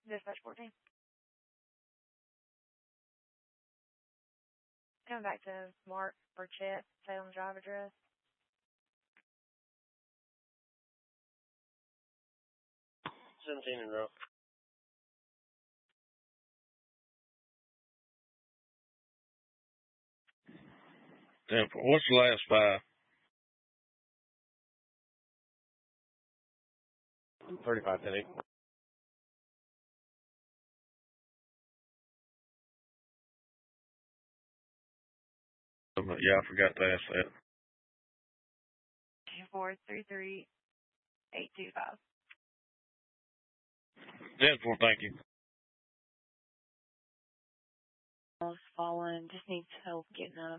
Dispatch 14. Coming back to Mark or Chet, Salem Drive address. $17 in a row. What's the last five? 3510. Yeah, I forgot to ask that. 2433825. 10-4, thank you. Fallen, just needs help getting up.